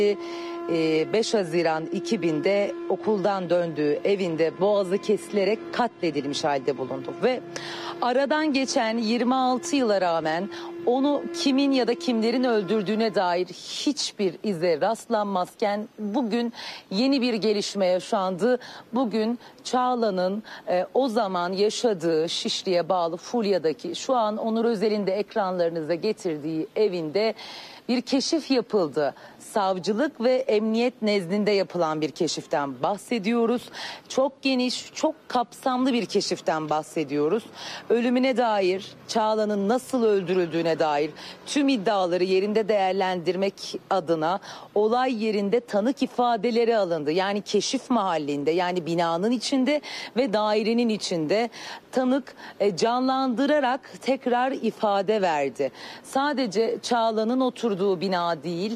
5 Haziran 2000'de okuldan döndüğü evinde boğazı kesilerek katledilmiş halde bulundu. Ve aradan geçen 26 yıla rağmen onu kimin ya da kimlerin öldürdüğüne dair hiçbir ize rastlanmazken bugün yeni bir gelişme yaşandı. Bugün Çağla'nın o zaman yaşadığı Şişli'ye bağlı Fulya'daki, şu an Onur Özel'in de ekranlarınıza getirdiği evinde bir keşif yapıldı. Savcılık ve emniyet nezdinde yapılan bir keşiften bahsediyoruz. Çok geniş, çok kapsamlı bir keşiften bahsediyoruz. Ölümüne dair, Çağla'nın nasıl öldürüldüğüne dair tüm iddiaları yerinde değerlendirmek adına olay yerinde tanık ifadeleri alındı. Yani keşif mahallinde, yani binanın içinde ve dairenin içinde tanık canlandırarak tekrar ifade verdi. Sadece Çağla'nın oturduğu bina değil,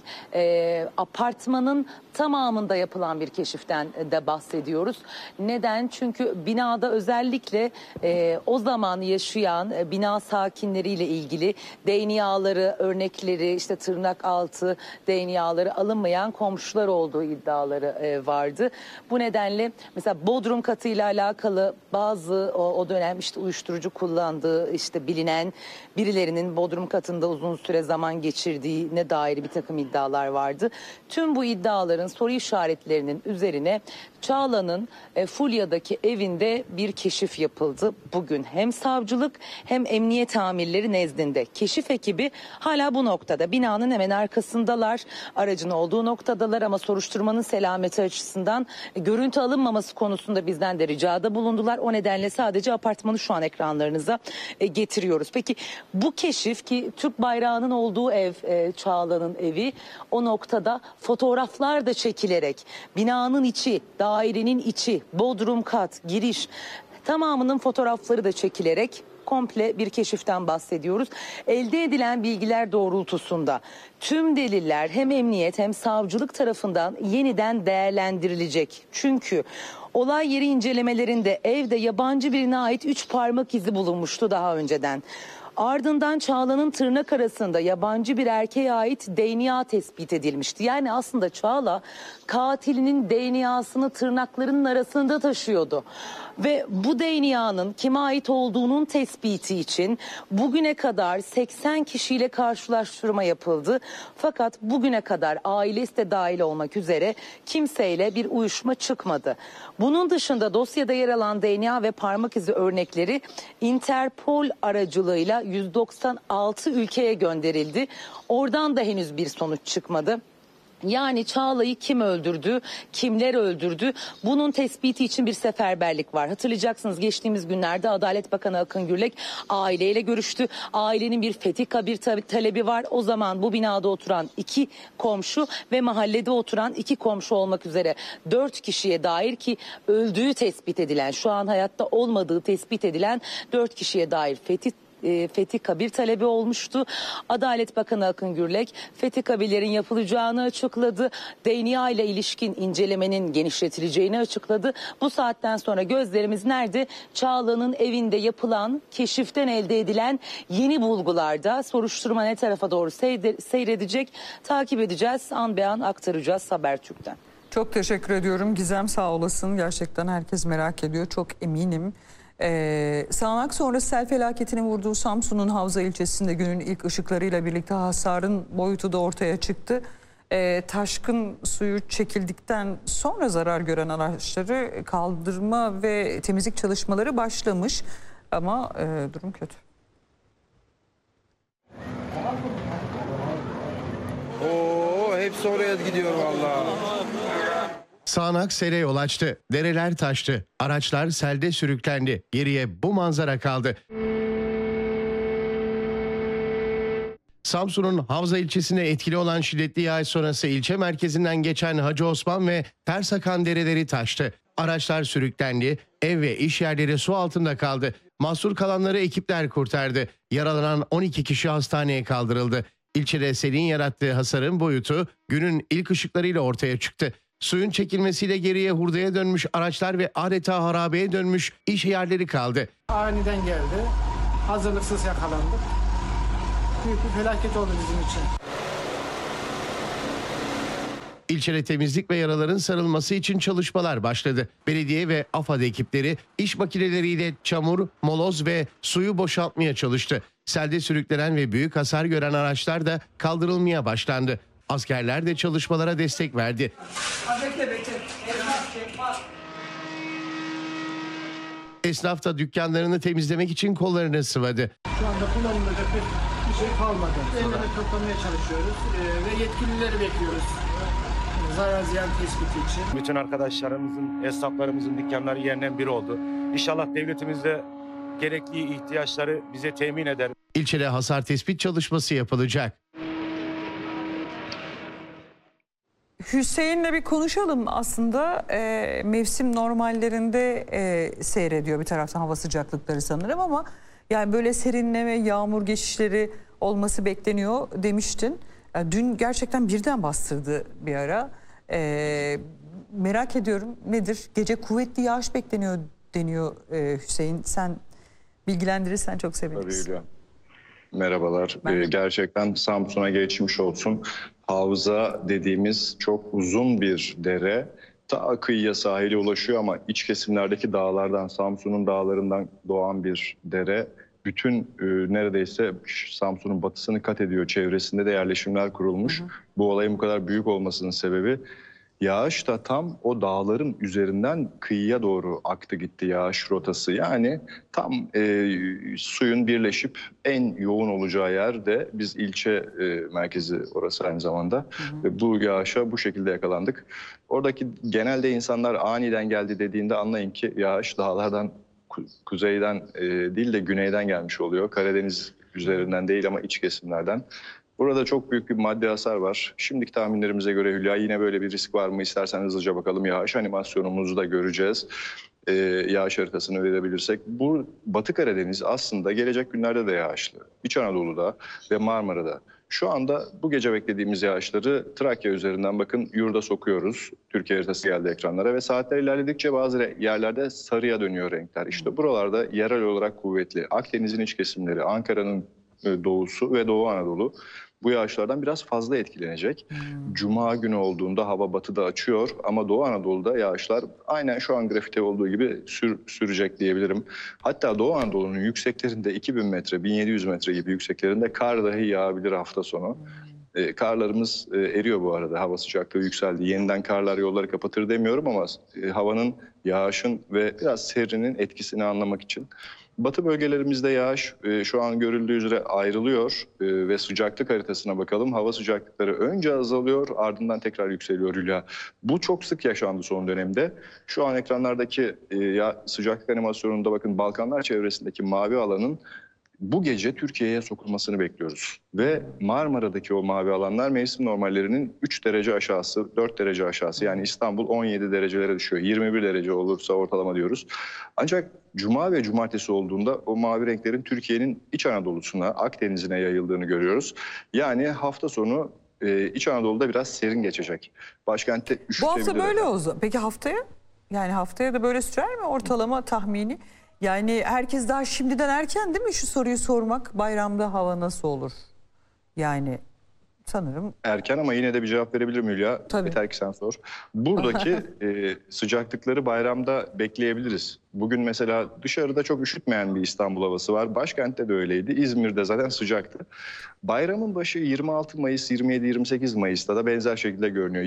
apartmanın tamamında yapılan bir keşiften de bahsediyoruz. Neden? Çünkü binada özellikle o zaman yaşayan bina sakinleriyle ilgili DNA'ları, örnekleri, işte tırnak altı DNA'ları alınmayan komşular olduğu iddiaları vardı. Bu nedenle mesela bodrum katıyla alakalı bazı o dönem işte uyuşturucu kullandığı işte bilinen birilerinin bodrum katında uzun süre zaman geçirdiğine dair bir takım iddialar vardı. Tüm bu iddiaların soru işaretlerinin üzerine Çağla'nın Fulya'daki evinde bir keşif yapıldı. Bugün hem savcılık hem emniyet amirleri nezdinde. Keşif ekibi hala bu noktada. Binanın hemen arkasındalar. Aracın olduğu noktadalar ama soruşturmanın selameti açısından görüntü alınmaması konusunda bizden de ricada bulundular. O nedenle sadece apartmanı şu an ekranlarınıza getiriyoruz. Peki bu keşif, ki Türk bayrağının olduğu ev Çağla'nın evi, o noktada fotoğraflar da çekilerek binanın içi, dairenin içi, bodrum kat, giriş tamamının fotoğrafları da çekilerek komple bir keşiften bahsediyoruz. Elde edilen bilgiler doğrultusunda tüm deliller hem emniyet hem savcılık tarafından yeniden değerlendirilecek. Çünkü olay yeri incelemelerinde evde yabancı birine ait 3 parmak izi bulunmuştu daha önceden. Ardından Çağla'nın tırnak arasında yabancı bir erkeğe ait DNA tespit edilmişti. Yani aslında Çağla katilinin DNA'sını tırnaklarının arasında taşıyordu. Ve bu DNA'nın kime ait olduğunun tespiti için bugüne kadar 80 kişiyle karşılaştırma yapıldı. Fakat bugüne kadar ailesi de dahil olmak üzere kimseyle bir uyuşma çıkmadı. Bunun dışında dosyada yer alan DNA ve parmak izi örnekleri Interpol aracılığıyla 196 ülkeye gönderildi. Oradan da henüz bir sonuç çıkmadı. Yani Çağla'yı kim öldürdü, kimler öldürdü, bunun tespiti için bir seferberlik var. Hatırlayacaksınız, geçtiğimiz günlerde Adalet Bakanı Akın Gürlek aileyle görüştü. Ailenin bir fetih kabir talebi var. O zaman bu binada oturan 2 komşu ve mahallede oturan 2 komşu olmak üzere 4 kişiye dair, ki öldüğü tespit edilen, şu an hayatta olmadığı tespit edilen 4 kişiye dair fetih kabir talebi olmuştu. Adalet Bakanı Akın Gürlek fetih kabirlerin yapılacağını açıkladı. DNA ile ilişkin incelemenin genişletileceğini açıkladı. Bu saatten sonra gözlerimiz nerede? Çağla'nın evinde yapılan keşiften elde edilen yeni bulgularda. Soruşturma ne tarafa doğru seyredecek? Takip edeceğiz. An be an aktaracağız Habertürk'ten. Çok teşekkür ediyorum Gizem, sağ olasın. Gerçekten herkes merak ediyor, çok eminim. Sağanak sonrası sel felaketinin vurduğu Samsun'un Havza ilçesinde günün ilk ışıklarıyla birlikte hasarın boyutu da ortaya çıktı. Taşkın suyu çekildikten sonra zarar gören araçları kaldırma ve temizlik çalışmaları başlamış ama durum kötü. Oo, hepsi oraya gidiyor vallahi. Sağanak sele yol açtı. Dereler taştı. Araçlar selde sürüklendi. Geriye bu manzara kaldı. Samsun'un Havza ilçesine etkili olan şiddetli yağış sonrası ilçe merkezinden geçen Hacı Osman ve Tersakan dereleri taştı. Araçlar sürüklendi. Ev ve iş yerleri su altında kaldı. Mahsur kalanları ekipler kurtardı. Yaralanan 12 kişi hastaneye kaldırıldı. İlçede selin yarattığı hasarın boyutu günün ilk ışıklarıyla ortaya çıktı. Suyun çekilmesiyle geriye hurdaya dönmüş araçlar ve adeta harabeye dönmüş iş yerleri kaldı. Aniden geldi. Hazırlıksız yakalandık. Büyük bir felaket oldu bizim için. İlçede temizlik ve yaraların sarılması için çalışmalar başladı. Belediye ve AFAD ekipleri iş makineleriyle çamur, moloz ve suyu boşaltmaya çalıştı. Selde sürüklenen ve büyük hasar gören araçlar da kaldırılmaya başlandı. Askerler de çalışmalara destek verdi. Esnaf da dükkanlarını temizlemek için kollarını sıvadı. Şu anda kullanılacak pek bir şey kalmadı. Ellerini toplamaya çalışıyoruz ve yetkilileri bekliyoruz. Zarar ziyan tespiti için. Bütün arkadaşlarımızın, esnaflarımızın dükkanları yerine bir oldu. İnşallah devletimiz de gerekli ihtiyaçları bize temin eder. İlçede hasar tespit çalışması yapılacak. Hüseyin'le bir konuşalım aslında. Mevsim normallerinde seyrediyor bir taraftan hava sıcaklıkları sanırım ama yani böyle serinleme, yağmur geçişleri olması bekleniyor demiştin. Dün gerçekten birden bastırdı bir ara. Merak ediyorum nedir? Gece kuvvetli yağış bekleniyor deniyor Hüseyin. Sen bilgilendirirsen çok seviniriz. Tabii Hülya. Merhabalar. Ben- Gerçekten Samsun'a geçmiş olsun. Havza dediğimiz çok uzun bir dere. Ta kıyıya sahile ulaşıyor ama iç kesimlerdeki dağlardan, Samsun'un dağlarından doğan bir dere. Bütün neredeyse Samsun'un batısını kat ediyor. Çevresinde de yerleşimler kurulmuş. Bu olayın bu kadar büyük olmasının sebebi yağış da tam o dağların üzerinden kıyıya doğru aktı gitti yağış rotası. Yani tam suyun birleşip en yoğun olacağı yerde biz ilçe merkezi orası aynı zamanda. Ve bu yağışa bu şekilde yakalandık. Oradaki genelde insanlar aniden geldi dediğinde anlayın ki yağış dağlardan kuzeyden değil de güneyden gelmiş oluyor. Karadeniz üzerinden değil ama iç kesimlerden. Burada çok büyük bir maddi hasar var. Şimdiki tahminlerimize göre Hülya yine böyle bir risk var mı? İstersen hızlıca bakalım. Yağış animasyonumuzu da göreceğiz. Yağış haritasını verebilirsek. Bu Batı Karadeniz aslında gelecek günlerde de yağışlı. İç Anadolu'da ve Marmara'da. Şu anda bu gece beklediğimiz yağışları Trakya üzerinden bakın yurda sokuyoruz. Türkiye haritası geldi ekranlara ve saatler ilerledikçe bazı yerlerde sarıya dönüyor renkler. İşte buralarda yerel olarak kuvvetli. Akdeniz'in iç kesimleri, Ankara'nın doğusu ve Doğu Anadolu bu yağışlardan biraz fazla etkilenecek. Cuma günü olduğunda hava batıda açıyor ama Doğu Anadolu'da yağışlar aynen şu an grafikte olduğu gibi sürecek diyebilirim. Hatta Doğu Anadolu'nun yükseklerinde 2000 metre, 1700 metre gibi yükseklerinde kar dahi yağabilir hafta sonu. Karlarımız eriyor bu arada. Hava sıcaklığı yükseldi. Yeniden karlar yolları kapatır demiyorum ama havanın, yağışın ve biraz serinin etkisini anlamak için. Batı bölgelerimizde yağış şu an görüldüğü üzere ayrılıyor ve sıcaklık haritasına bakalım. Hava sıcaklıkları önce azalıyor ardından tekrar yükseliyor Hülya. Bu çok sık yaşandı son dönemde. Şu an ekranlardaki sıcaklık animasyonunda bakın Balkanlar çevresindeki mavi alanın bu gece Türkiye'ye sokulmasını bekliyoruz. Ve Marmara'daki o mavi alanlar mevsim normallerinin 3 derece aşağısı, 4 derece aşağısı. Yani İstanbul 17 derecelere düşüyor. 21 derece olursa ortalama diyoruz. Ancak Cuma ve Cumartesi olduğunda o mavi renklerin Türkiye'nin İç Anadolu'suna, Akdeniz'ine yayıldığını görüyoruz. Yani hafta sonu İç Anadolu'da biraz serin geçecek. Başkentte Bu üşütebilir. hafta böyle oldu. Peki haftaya? Yani haftaya da böyle sürer mi ortalama tahmini? Yani herkes daha şimdiden erken değil mi şu soruyu sormak? Bayramda hava nasıl olur? Yani sanırım. Erken ama yine de bir cevap verebilirim Hülya. Tabii. Yeter ki sen sor. Buradaki sıcaklıkları bayramda bekleyebiliriz. Bugün mesela dışarıda çok üşütmeyen bir İstanbul havası var. Başkentte de öyleydi. İzmir'de zaten sıcaktı. Bayramın başı 26 Mayıs, 27-28 Mayıs'ta da benzer şekilde görünüyor.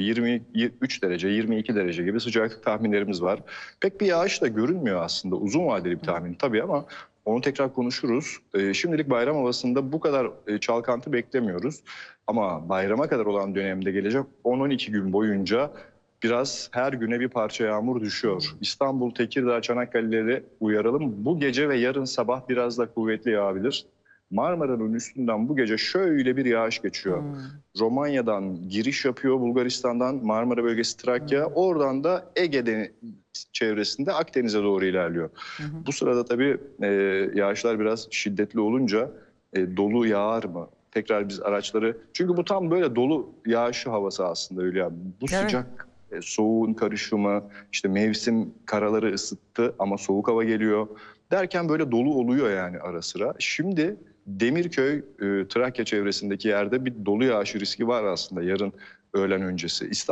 23 derece, 22 derece gibi sıcaklık tahminlerimiz var. Pek bir yağış da görünmüyor aslında. Uzun vadeli bir tahmin tabii ama onu tekrar konuşuruz. Şimdilik bayram havasında bu kadar çalkantı beklemiyoruz. Ama bayrama kadar olan dönemde gelecek 10-12 gün boyunca biraz her güne bir parça yağmur düşüyor. İstanbul, Tekirdağ, Çanakkale'leri uyaralım. Bu gece ve yarın sabah biraz da kuvvetli yağabilir. Marmara'nın üstünden bu gece şöyle bir yağış geçiyor. Romanya'dan giriş yapıyor, Bulgaristan'dan Marmara bölgesi Trakya. Oradan da Ege çevresinde Akdeniz'e doğru ilerliyor. Bu sırada tabii yağışlar biraz şiddetli olunca dolu yağar mı? Tekrar biz araçları... Çünkü bu tam böyle dolu yağışı havası aslında öyle ya. Bu Evet. sıcak, soğuğun karışımı, işte mevsim karaları ısıttı ama soğuk hava geliyor. Derken böyle dolu oluyor yani ara sıra. Şimdi Demirköy, Trakya çevresindeki yerde bir dolu yağışı riski var aslında yarın öğlen öncesi.